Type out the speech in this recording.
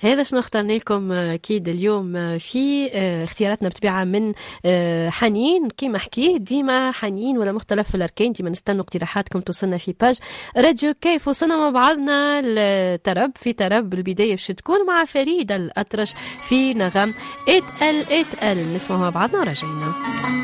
هذا شنو اخترنا لكم اكيد اليوم في اختياراتنا بطبيعه من حنين كيما حكيه ديما حنين ولا مختلف الاركان. ديما نستنوا اقتراحاتكم توصلنا في باج راديو كيف. وصلنا مع بعضنا الطرب في طرب البدايه باش تكون مع فريده الأطرش في نغم اتقل اتقل. نسمعوا مع بعضنا وراجعين.